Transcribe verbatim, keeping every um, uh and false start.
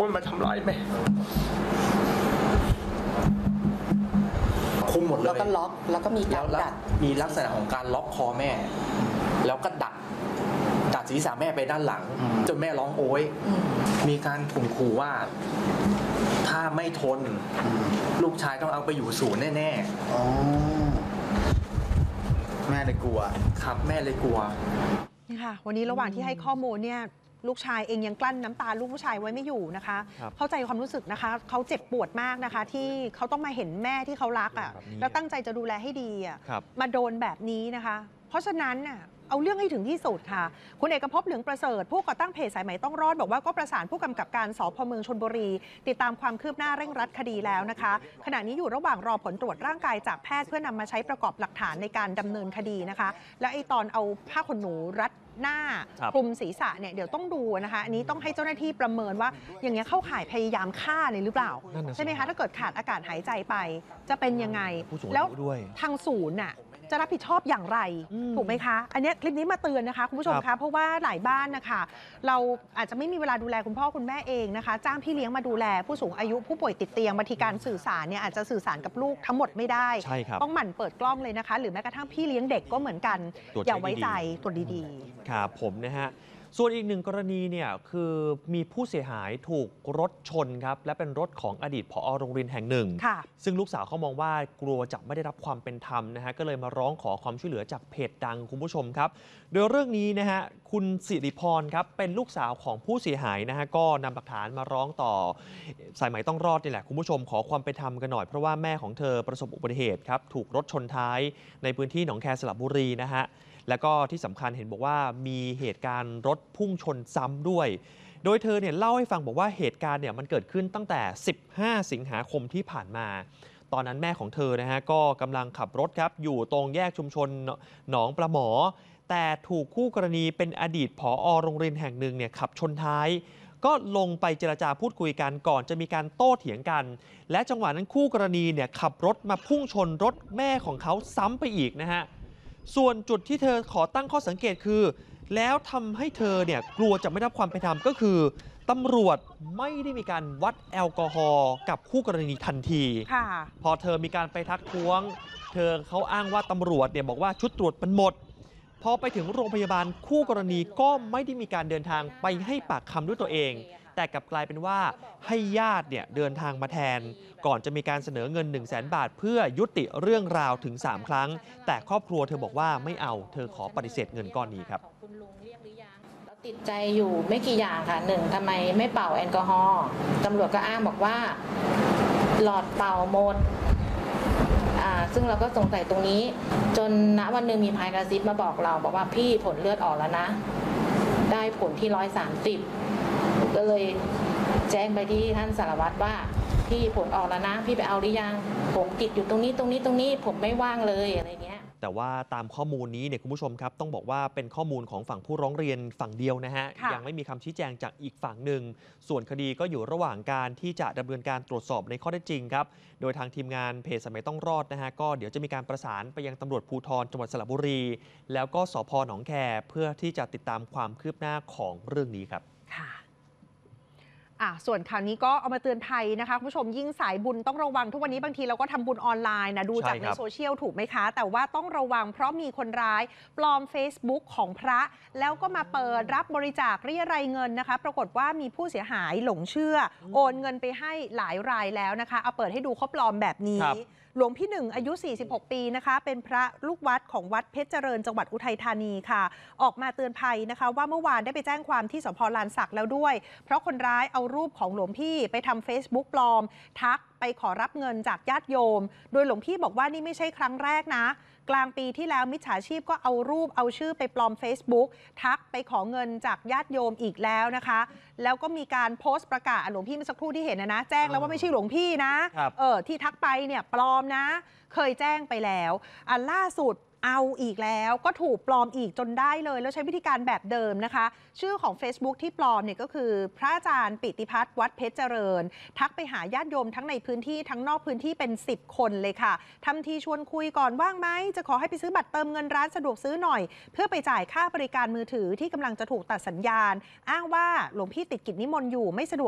มันมาทำร้ายแม่คุมหมดเลยแล้วก็ล็อกแล้วก็มีการดัดมีลักษณะของการล็อกคอแม่แล้วก็ดัดดัดศีรษะแม่ไปด้านหลังจนแม่ร้องโอยมีการข่มขู่ว่าถ้าไม่ทนลูกชายต้องเอาไปอยู่ศูนย์แน่ๆอ๋อแม่เลยกลัวครับแม่เลยกลัวนี่ค่ะวันนี้ระหว่างที่ให้ข้อมูลเนี่ยลูกชายเองยังกลั้นน้ำตาลูกผู้ชายไว้ไม่อยู่นะคะเข้าใจความรู้สึกนะคะเขาเจ็บปวดมากนะคะที่เขาต้องมาเห็นแม่ที่เขารักอ่ะแล้วตั้งใจจะดูแลให้ดีอ่ะมาโดนแบบนี้นะคะเพราะฉะนั้นน่ะเอาเรื่องให้ถึงที่สุดค่ะคุณเอกภพเหลืองประเสริฐผู้ก่อตั้งเพจสายไหมต้องรอดบอกว่าก็ประสานผู้กำกับการสพเมืองชลบุรีติดตามความคืบหน้าเร่งรัดคดีแล้วนะคะขณะนี้อยู่ระหว่างรอผลตรวจร่างกายจากแพทย์เพื่อนำมาใช้ประกอบหลักฐานในการดำเนินคดีนะคะและไอตอนเอาผ้าขนหนูรัดหน้าคลุมศีรษะเนี่ยเดี๋ยวต้องดูนะคะอันนี้ต้องให้เจ้าหน้าที่ประเมินว่าอย่างเงี้ยเข้าข่ายพยายามฆ่าเลยหรือเปล่าใช่ไหมคะถ้าเกิดขาดอากาศหายใจไปจะเป็นยังไงแล้วทางศูนย์น่ะจะรับผิดชอบอย่างไรถูกไหมคะอันนี้คลิปนี้มาเตือนนะคะคุณผู้ชมคะเพราะว่าหลายบ้านนะคะเราอาจจะไม่มีเวลาดูแลคุณพ่อคุณแม่เองนะคะจ้างพี่เลี้ยงมาดูแลผู้สูงอายุผู้ป่วยติดเตียงบางทีการสื่อสารเนี่ยอาจจะสื่อสารกับลูกทั้งหมดไม่ได้ต้องหมั่นเปิดกล้องเลยนะคะหรือแม้กระทั่งพี่เลี้ยงเด็กก็เหมือนกันอย่าไว้ใจตรวจดีๆครับผมนะฮะส่วนอีกหนึ่งกรณีเนี่ยคือมีผู้เสียหายถูกรถชนครับและเป็นรถของอดีตผอ.โรงเรียนแห่งหนึ่งซึ่งลูกสาวเขามองว่ากลัวจะไม่ได้รับความเป็นธรรมนะฮะก็เลยมาร้องขอความช่วยเหลือจากเพจดังคุณผู้ชมครับโดยเรื่องนี้นะฮะคุณสิริพรครับเป็นลูกสาวของผู้เสียหายนะฮะก็นำหลักฐานมาร้องต่อสายไหมต้องรอดนี่แหละคุณผู้ชมขอความเป็นธรรมกันหน่อยเพราะว่าแม่ของเธอประสบอุบัติเหตุครับถูกรถชนท้ายในพื้นที่หนองแคสระบุรีนะฮะแล้วก็ที่สำคัญเห็นบอกว่ามีเหตุการณ์รถพุ่งชนซ้ำด้วยโดยเธอเนี่ยเล่าให้ฟังบอกว่าเหตุการณ์เนี่ยมันเกิดขึ้นตั้งแต่สิบห้าสิงหาคมที่ผ่านมาตอนนั้นแม่ของเธอนะฮะก็กำลังขับรถครับอยู่ตรงแยกชุมชนหนองปลาหมอแต่ถูกคู่กรณีเป็นอดีตผอ.โรงเรียนแห่งหนึ่งเนี่ยขับชนท้ายก็ลงไปเจรจาพูดคุยกันก่อนจะมีการโต้เถียงกันและจังหวะนั้นคู่กรณีเนี่ยขับรถมาพุ่งชนรถแม่ของเขาซ้ำไปอีกนะฮะส่วนจุดที่เธอขอตั้งข้อสังเกตคือแล้วทำให้เธอเนี่ยกลัวจะไม่ได้รับความเป็นธรรมก็คือตำรวจไม่ได้มีการวัดแอลกอฮอล์กับคู่กรณีทันทีพอเธอมีการไปทักท้วงเธอเขาอ้างว่าตำรวจเนี่ยบอกว่าชุดตรวจมันหมดพอไปถึงโรงพยาบาลคู่กรณีก็ไม่ได้มีการเดินทางไปให้ปากคำด้วยตัวเองแต่กลับกลายเป็นว่าให้ญาติเนี่ยเดินทางมาแทนก่อนจะมีการเสนอเงิน หนึ่งแสน บาทเพื่อยุติเรื่องราวถึงสามครั้งแต่ครอบครัวเธอบอกว่าไม่เอาเธอขอปฏิเสธเงินก้อนนี้ครับติดใจอยู่ไม่กี่อย่างค่ะหนึ่งทำไมไม่เป่าแอลกอฮอล์ตำรวจก็อ้างบอกว่าหลอดเป่าหมดอ่าซึ่งเราก็สงสัยตรงนี้จนณวันหนึ่งมีพายกระซิบมาบอกเราบอกว่าพี่ผลเลือดออกแล้วนะได้ผลที่ร้อยสามสิบก็เลยแจ้งไปที่ท่านสารวัตรว่าพี่ผลออกแล้วนะพี่ไปเอาหรือยังผมติดอยู่ตรงนี้ตรงนี้ตรงนี้ผมไม่ว่างเลยอะไรเงี้ยแต่ว่าตามข้อมูลนี้เนี่ยคุณผู้ชมครับต้องบอกว่าเป็นข้อมูลของฝั่งผู้ร้องเรียนฝั่งเดียวนะฮะยังไม่มีคำชี้แจงจากอีกฝั่งหนึ่งส่วนคดีก็อยู่ระหว่างการที่จะดำเนินการตรวจสอบในข้อเท็จจริงครับโดยทางทีมงานเพจสายไหมต้องรอดนะฮะก็เดี๋ยวจะมีการประสานไปยังตำรวจภูธรจังหวัดสระบุรีแล้วก็สภ.หนองแคเพื่อที่จะติดตามความคืบหน้าของเรื่องนี้ครับค่ะอ่ะส่วนข่าวนี้ก็เอามาเตือนภัยนะคะคุณผู้ชมยิ่งสายบุญต้องระวังทุกวันนี้บางทีเราก็ทำบุญออนไลน์นะดูจากในโซเชียลถูกไหมคะแต่ว่าต้องระวังเพราะมีคนร้ายปลอม Facebook ของพระแล้วก็มาเปิดรับบริจาคเรียรายเงินนะคะปรากฏว่ามีผู้เสียหายหลงเชื่อโอนเงินไปให้หลายรายแล้วนะคะเอาเปิดให้ดูเขาปลอมแบบนี้หลวงพี่หนึ่งอายุสี่สิบหกปีนะคะเป็นพระลูกวัดของวัดเพชรเจริญจังหวัดอุทัยธานีค่ะออกมาเตือนภัยนะคะว่าเมื่อวานได้ไปแจ้งความที่สภ.ลานสักแล้วด้วยเพราะคนร้ายเอารูปของหลวงพี่ไปทำ Facebook ปลอมทักไปขอรับเงินจากญาติโยมโดยหลวงพี่บอกว่านี่ไม่ใช่ครั้งแรกนะกลางปีที่แล้วมิจฉาชีพก็เอารูปเอาชื่อไปปลอม Facebook ทักไปขอเงินจากญาติโยมอีกแล้วนะคะแล้วก็มีการโพสต์ประกาศหลวงพี่เมื่อสักครู่ที่เห็นนะนะแจ้งแล้วว่าไม่ใช่หลวงพี่นะเออที่ทักไปเนี่ยปลอมนะเคยแจ้งไปแล้วอ่ะล่าสุดเอาอีกแล้วก็ถูกปลอมอีกจนได้เลยแล้วใช้วิธีการแบบเดิมนะคะชื่อของ Facebook ที่ปลอมเนี่ยก็คือพระอาจารย์ปิติพัฒน์วัดเพชรเจริญทักไปหาญาติโยมทั้งในพื้นที่ทั้งนอกพื้นที่เป็นสิบคนเลยค่ะทำทีชวนคุยก่อนว่างไหมจะขอให้ไปซื้อบัตรเติมเงินร้านสะดวกซื้อหน่อยเพื่อไปจ่ายค่าบริการมือถือที่กำลังจะถูกตัดสัญญาณอ้างว่าหลวงพี่ติดกิจนิมนต์อยู่ไม่สะดวก